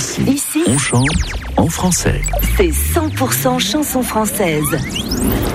Ici, on chante en français. C'est 100% chansons françaises.